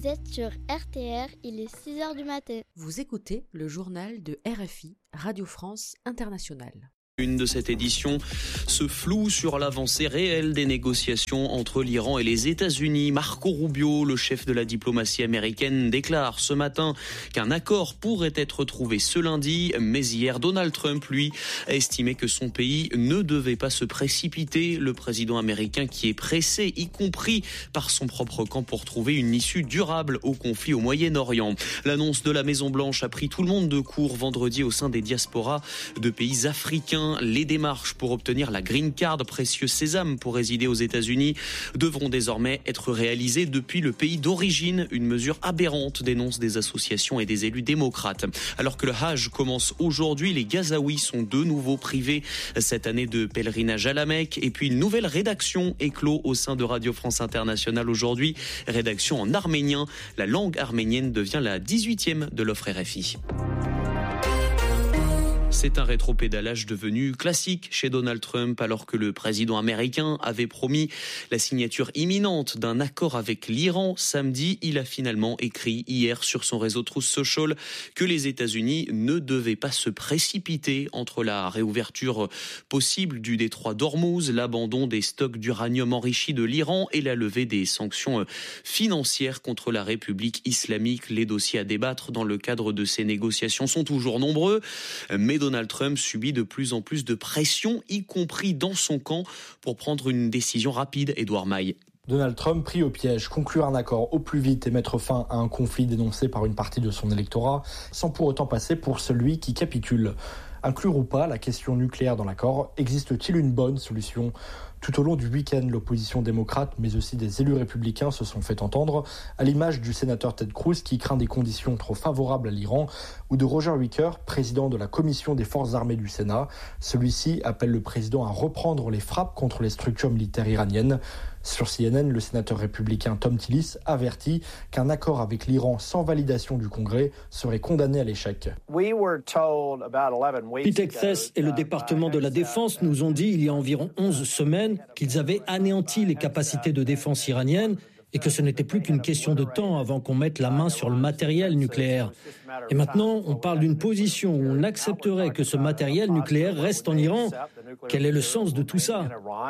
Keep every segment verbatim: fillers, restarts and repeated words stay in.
Vous êtes sur R T R, il est six heures du matin. Vous écoutez le journal de R F I, Radio France Internationale. Une de cette édition, ce flou sur l'avancée réelle des négociations entre l'Iran et les États-Unis. Marco Rubio, le chef de la diplomatie américaine, déclare ce matin qu'un accord pourrait être trouvé ce lundi. Mais hier, Donald Trump, lui, a estimé que son pays ne devait pas se précipiter. Le président américain qui est pressé, y compris par son propre camp, pour trouver une issue durable au conflit au Moyen-Orient. L'annonce de la Maison-Blanche a pris tout le monde de court vendredi au sein des diasporas de pays africains. Les démarches pour obtenir la green card, précieux sésame pour résider aux États-Unis, devront désormais être réalisées depuis le pays d'origine. Une mesure aberrante, dénoncent des associations et des élus démocrates. Alors que le Hajj commence aujourd'hui, les Gazaouis sont de nouveau privés cette année de pèlerinage à la Mecque. Et puis une nouvelle rédaction éclot au sein de Radio France Internationale aujourd'hui. Rédaction en arménien. La langue arménienne devient la dix-huitième de l'offre R F I. C'est un rétropédalage devenu classique chez Donald Trump alors que le président américain avait promis la signature imminente d'un accord avec l'Iran. Samedi, il a finalement écrit hier sur son réseau Truth Social que les États-Unis ne devaient pas se précipiter entre la réouverture possible du détroit d'Ormuz, l'abandon des stocks d'uranium enrichi de l'Iran et la levée des sanctions financières contre la République islamique. Les dossiers à débattre dans le cadre de ces négociations sont toujours nombreux, mais Donald Trump subit de plus en plus de pression, y compris dans son camp, pour prendre une décision rapide. Édouard Maille. Donald Trump pris au piège, conclure un accord au plus vite et mettre fin à un conflit dénoncé par une partie de son électorat, sans pour autant passer pour celui qui capitule. Inclure ou pas la question nucléaire dans l'accord, existe-t-il une bonne solution ? Tout au long du week-end, l'opposition démocrate, mais aussi des élus républicains se sont fait entendre, à l'image du sénateur Ted Cruz qui craint des conditions trop favorables à l'Iran, ou de Roger Wicker, président de la commission des forces armées du Sénat. Celui-ci appelle le président à reprendre les frappes contre les structures militaires iraniennes. Sur C N N, le sénateur républicain Tom Tillis avertit qu'un accord avec l'Iran sans validation du Congrès serait condamné à l'échec. Le Texas et le département de la Défense nous ont dit il y a environ onze semaines qu'ils avaient anéanti les capacités de défense iraniennes et que ce n'était plus qu'une question de temps avant qu'on mette la main sur le matériel nucléaire. Et maintenant, on parle d'une position où on accepterait que ce matériel nucléaire reste en Iran. Quel est le sens de tout ça ?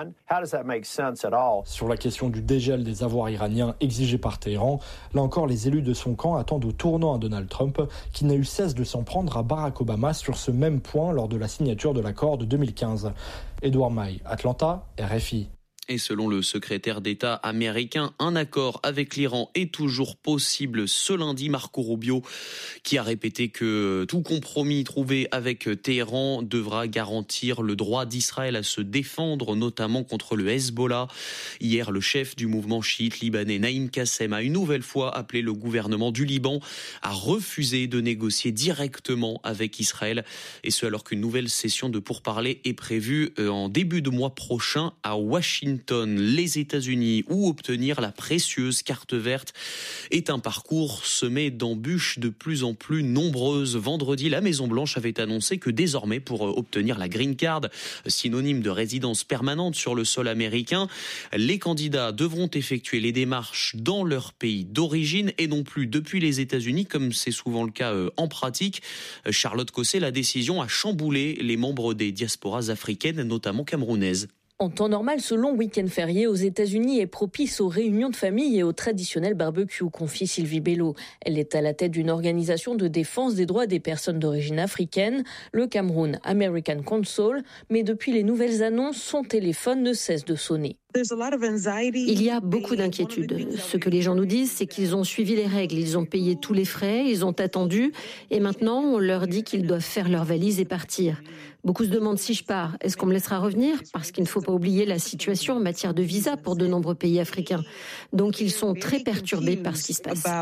Sur la question du dégel des avoirs iraniens exigés par Téhéran, là encore, les élus de son camp attendent au tournant à Donald Trump, qui n'a eu cesse de s'en prendre à Barack Obama sur ce même point lors de la signature de l'accord de deux mille quinze. Édouard Maille, Atlanta, R F I. Et selon le secrétaire d'État américain, un accord avec l'Iran est toujours possible ce lundi. Marco Rubio qui a répété que tout compromis trouvé avec Téhéran devra garantir le droit d'Israël à se défendre, notamment contre le Hezbollah. Hier, le chef du mouvement chiite libanais Naïm Kassem a une nouvelle fois appelé le gouvernement du Liban à refuser de négocier directement avec Israël. Et ce alors qu'une nouvelle session de pourparlers est prévue en début de mois prochain à Washington. Les États-Unis ou obtenir la précieuse carte verte est un parcours semé d'embûches de plus en plus nombreuses. Vendredi, la Maison-Blanche avait annoncé que désormais, pour obtenir la green card, synonyme de résidence permanente sur le sol américain, les candidats devront effectuer les démarches dans leur pays d'origine et non plus depuis les États-Unis, comme c'est souvent le cas en pratique. Charlotte Cosset, la décision a chamboulé les membres des diasporas africaines, notamment camerounaises. En temps normal, ce long week-end férié aux États-Unis est propice aux réunions de famille et au traditionnel barbecue, confie Sylvie Bello. Elle est à la tête d'une organisation de défense des droits des personnes d'origine africaine, le Cameroun American Council, mais depuis les nouvelles annonces, son téléphone ne cesse de sonner. Il y a beaucoup d'inquiétudes. Ce que les gens nous disent, c'est qu'ils ont suivi les règles, ils ont payé tous les frais, ils ont attendu, et maintenant on leur dit qu'ils doivent faire leurs valises et partir. Beaucoup se demandent si je pars, est-ce qu'on me laissera revenir ? Parce qu'il ne faut pas oublier la situation en matière de visa pour de nombreux pays africains. Donc ils sont très perturbés par ce qui se passe.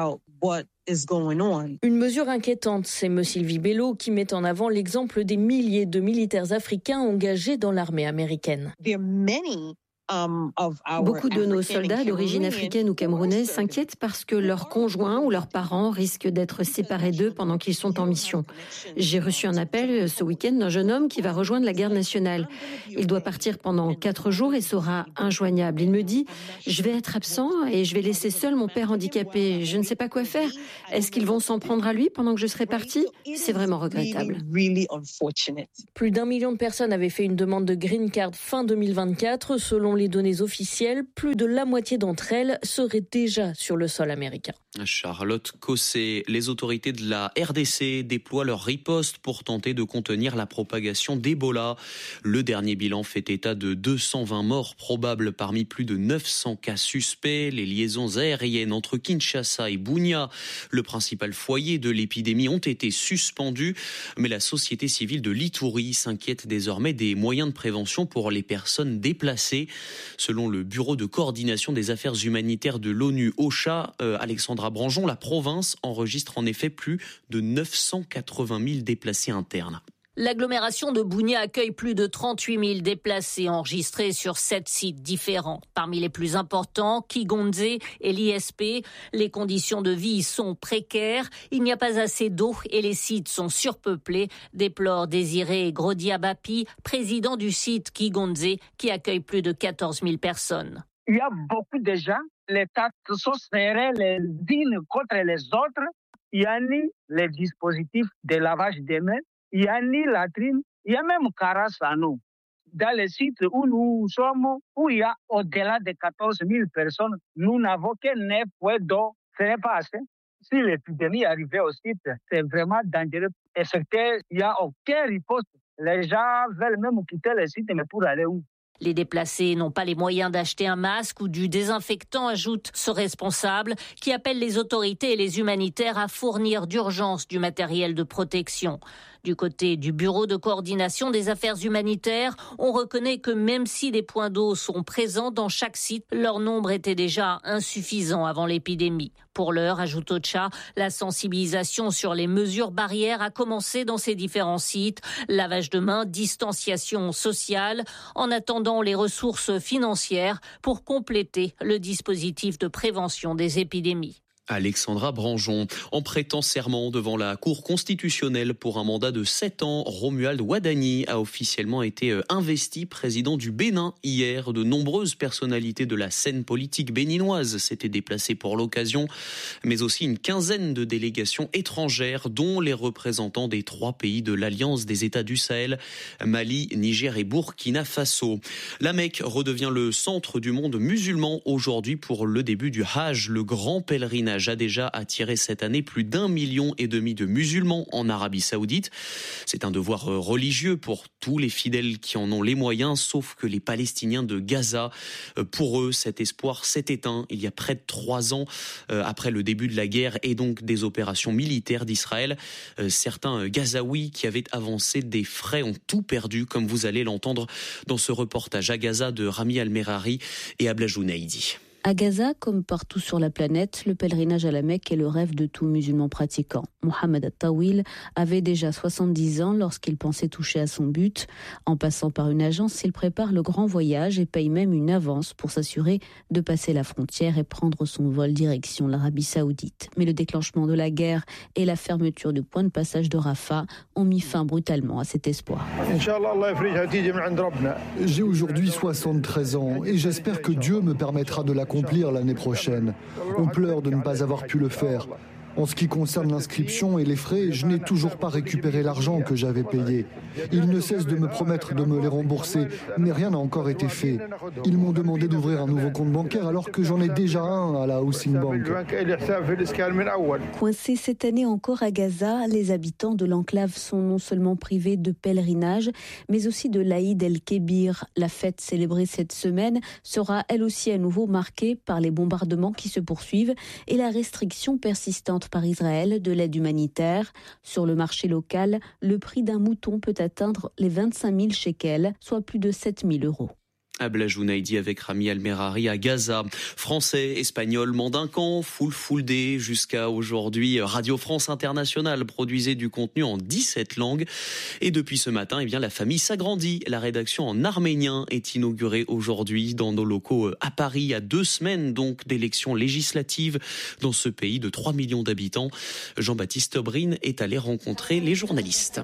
Une mesure inquiétante, s'émeut Sylvie Bello, qui met en avant l'exemple des milliers de militaires africains engagés dans l'armée américaine. Beaucoup de nos soldats d'origine africaine ou camerounaise s'inquiètent parce que leurs conjoints ou leurs parents risquent d'être séparés d'eux pendant qu'ils sont en mission. J'ai reçu un appel ce week-end d'un jeune homme qui va rejoindre la garde nationale. Il doit partir pendant quatre jours et sera injoignable. Il me dit « Je vais être absent et je vais laisser seul mon père handicapé. Je ne sais pas quoi faire. Est-ce qu'ils vont s'en prendre à lui pendant que je serai partie ?» C'est vraiment regrettable. Plus d'un million de personnes avaient fait une demande de green card fin deux mille vingt-quatre. Selon les données officielles, plus de la moitié d'entre elles seraient déjà sur le sol américain. Charlotte Cosset, les autorités de la R D C déploient leur riposte pour tenter de contenir la propagation d'Ebola. Le dernier bilan fait état de deux cent vingt morts probables parmi plus de neuf cents cas suspects. Les liaisons aériennes entre Kinshasa et Bunia, le principal foyer de l'épidémie, ont été suspendues. Mais la société civile de l'Ituri s'inquiète désormais des moyens de prévention pour les personnes déplacées. Selon le Bureau de coordination des affaires humanitaires de l'ONU, OCHA, euh, Alexandra Branjon, la province enregistre en effet plus de neuf cent quatre-vingt mille déplacés internes. L'agglomération de Bunia accueille plus de trente-huit mille déplacés enregistrés sur sept sites différents. Parmi les plus importants, Kigonze et l'I S P. Les conditions de vie sont précaires. Il n'y a pas assez d'eau et les sites sont surpeuplés, déplore Désiré Grodiabapi, président du site Kigonze, qui accueille plus de quatorze mille personnes. Il y a beaucoup de gens, les taxes sont serrées les unes contre les autres. Il y a ni les dispositifs de lavage des mains, il y a ni latrine, il y a même carrosse à nous. Dans les sites où nous sommes, où il y a au-delà de quatorze mille personnes, nous n'avons que neuf points d'eau. Ce n'est pas assez. Si l'épidémie arrivait au site, c'est vraiment dangereux. Et c'est qu'il n'y a aucune riposte. Les gens veulent même quitter le site, mais pour aller où? Les déplacés n'ont pas les moyens d'acheter un masque ou du désinfectant, ajoute ce responsable, qui appelle les autorités et les humanitaires à fournir d'urgence du matériel de protection. Du côté du Bureau de coordination des affaires humanitaires, on reconnaît que même si des points d'eau sont présents dans chaque site, leur nombre était déjà insuffisant avant l'épidémie. Pour l'heure, ajoute OCHA, la sensibilisation sur les mesures barrières a commencé dans ces différents sites. Lavage de mains, distanciation sociale, en attendant les ressources financières pour compléter le dispositif de prévention des épidémies. Alexandra Branjon. En prêtant serment devant la Cour constitutionnelle pour un mandat de sept ans, Romuald Wadani a officiellement été investi président du Bénin hier. De nombreuses personnalités de la scène politique béninoise s'étaient déplacées pour l'occasion, mais aussi une quinzaine de délégations étrangères, dont les représentants des trois pays de l'Alliance des États du Sahel, Mali, Niger et Burkina Faso. La Mecque redevient le centre du monde musulman aujourd'hui pour le début du Hajj, le grand pèlerinage a déjà attiré cette année plus d'un million et demi de musulmans en Arabie Saoudite. C'est un devoir religieux pour tous les fidèles qui en ont les moyens, sauf que les Palestiniens de Gaza, pour eux, cet espoir s'est éteint il y a près de trois ans après le début de la guerre et donc des opérations militaires d'Israël. Certains Gazaouis qui avaient avancé des frais ont tout perdu, comme vous allez l'entendre dans ce reportage à Gaza de Rami Al-Merari et Ablajou Naïdi. À Gaza, comme partout sur la planète, le pèlerinage à la Mecque est le rêve de tout musulman pratiquant. Mohamed At-Tawil avait déjà soixante-dix ans lorsqu'il pensait toucher à son but. En passant par une agence, il prépare le grand voyage et paye même une avance pour s'assurer de passer la frontière et prendre son vol direction l'Arabie Saoudite. Mais le déclenchement de la guerre et la fermeture du point de passage de Rafah ont mis fin brutalement à cet espoir. J'ai aujourd'hui soixante-treize ans et j'espère que Dieu me permettra de la accomplir l'année prochaine. On pleure de ne pas avoir pu le faire. En ce qui concerne l'inscription et les frais, je n'ai toujours pas récupéré l'argent que j'avais payé. Ils ne cessent de me promettre de me les rembourser, mais rien n'a encore été fait. Ils m'ont demandé d'ouvrir un nouveau compte bancaire alors que j'en ai déjà un à la Housing Bank. Coincés cette année encore à Gaza, les habitants de l'enclave sont non seulement privés de pèlerinage, mais aussi de l'Aïd el-Kébir. La fête célébrée cette semaine sera elle aussi à nouveau marquée par les bombardements qui se poursuivent et la restriction persistante par Israël de l'aide humanitaire. Sur le marché local, le prix d'un mouton peut atteindre les vingt-cinq mille shekels, soit plus de sept mille euros. Abla Jounaidi avec Rami Almerari à Gaza. Français, Espagnols, Mandincan, full full day jusqu'à aujourd'hui. Radio France Internationale produisait du contenu en dix-sept langues. Et depuis ce matin, eh bien, la famille s'agrandit. La rédaction en arménien est inaugurée aujourd'hui dans nos locaux à Paris, à deux semaines donc d'élections législatives dans ce pays de trois millions d'habitants. Jean-Baptiste Brine est allé rencontrer les journalistes.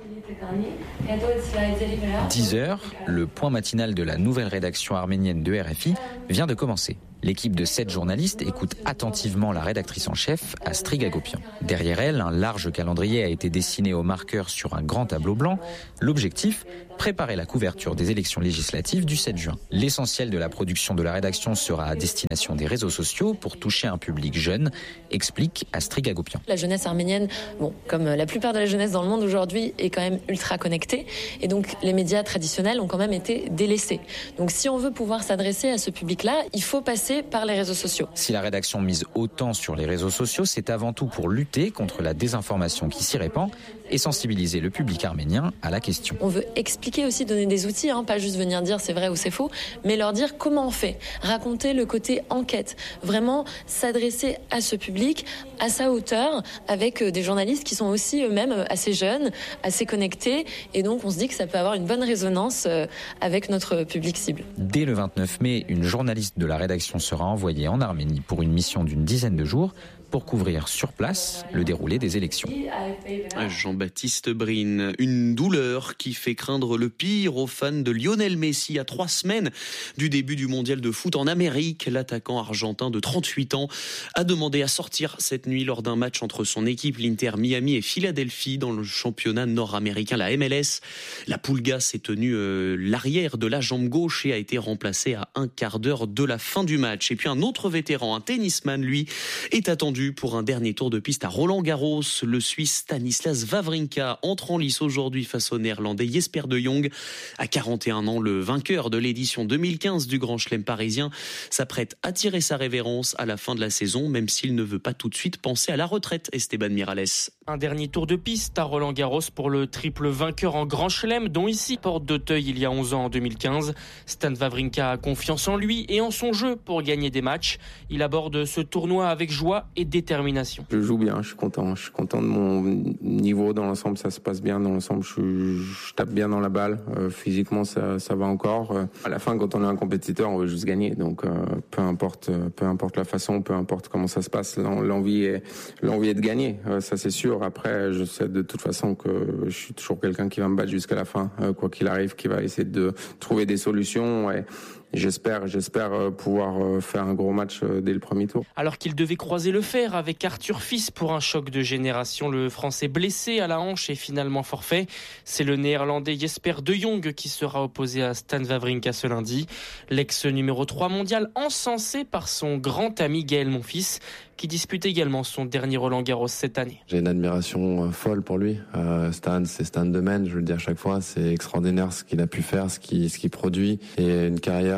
dix heures, le point matinal de la nouvelle rédaction arménienne de R F I vient de commencer. L'équipe de sept journalistes écoute attentivement la rédactrice en chef, Astrid Agopian. Derrière elle, un large calendrier a été dessiné au marqueur sur un grand tableau blanc. L'objectif, préparer la couverture des élections législatives du sept juin. L'essentiel de la production de la rédaction sera à destination des réseaux sociaux pour toucher un public jeune, explique Astrid Agopian. La jeunesse arménienne, bon, comme la plupart de la jeunesse dans le monde aujourd'hui, est quand même ultra connectée. Et donc, les médias traditionnels ont quand même été délaissés. Donc, si on veut pouvoir s'adresser à ce public-là, il faut passer par les réseaux sociaux. Si la rédaction mise autant sur les réseaux sociaux, c'est avant tout pour lutter contre la désinformation qui s'y répand et sensibiliser le public arménien à la question. On veut expliquer aussi, donner des outils, hein, pas juste venir dire c'est vrai ou c'est faux, mais leur dire comment on fait, raconter le côté enquête, vraiment s'adresser à ce public, à sa hauteur, avec des journalistes qui sont aussi eux-mêmes assez jeunes, assez connectés, et donc on se dit que ça peut avoir une bonne résonance avec notre public cible. Dès le vingt-neuf mai, une journaliste de la rédaction sera envoyée en Arménie pour une mission d'une dizaine de jours pour couvrir sur place le déroulé des élections. Jean-Baptiste Brine, une douleur qui fait craindre le pire aux fans de Lionel Messi. À trois semaines du début du mondial de foot en Amérique, l'attaquant argentin de trente-huit ans a demandé à sortir cette nuit lors d'un match entre son équipe, l'Inter Miami et Philadelphie, dans le championnat nord-américain, la M L S. La Pulga s'est tenue euh, l'arrière de la jambe gauche et a été remplacée à un quart d'heure de la fin du match. Et puis un autre vétéran, un tennisman, lui, est attendu pour un dernier tour de piste à Roland-Garros. Le Suisse Stanislas Wawrinka entre en lice aujourd'hui face au Néerlandais Jesper de Jong. À quarante et un ans, le vainqueur de l'édition deux mille quinze du Grand Chelem parisien s'apprête à tirer sa révérence à la fin de la saison, même s'il ne veut pas tout de suite penser à la retraite. Esteban Miralles. Un dernier tour de piste à Roland-Garros pour le triple vainqueur en Grand Chelem, dont ici porte d'Auteuil il y a onze ans en deux mille quinze. Stan Wawrinka a confiance en lui et en son jeu pour gagner des matchs. Il aborde ce tournoi avec joie et détermination. Je joue bien, je suis content. Je suis content de mon niveau dans l'ensemble, ça se passe bien dans l'ensemble. Je, je tape bien dans la balle. Euh, physiquement, ça, ça va encore. Euh, à la fin, quand on est un compétiteur, on veut juste gagner. Donc, euh, peu importe, peu importe la façon, peu importe comment ça se passe, l'envie est, l'envie est de gagner. Euh, ça, c'est sûr. Après, je sais de toute façon que je suis toujours quelqu'un qui va me battre jusqu'à la fin, euh, quoi qu'il arrive, qui va essayer de trouver des solutions. Et J'espère, j'espère pouvoir faire un gros match dès le premier tour. Alors qu'il devait croiser le fer avec Arthur Fils pour un choc de génération, le Français blessé à la hanche est finalement forfait. C'est le Néerlandais Jesper de Jong qui sera opposé à Stan Wawrinka ce lundi. L'ex numéro trois mondial encensé par son grand ami Gaël Monfils, qui dispute également son dernier Roland-Garros cette année. J'ai une admiration folle pour lui. Euh, Stan, c'est Stan de Man, je le dis à chaque fois. C'est extraordinaire ce qu'il a pu faire, ce qu'il, ce qu'il produit. Et une carrière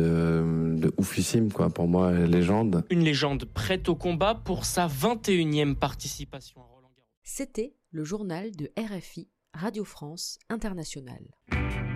de, de oufissime, quoi. Pour moi, légende. Une légende prête au combat pour sa vingt et unième participation à Roland-Garros. C'était le journal de R F I, Radio France Internationale.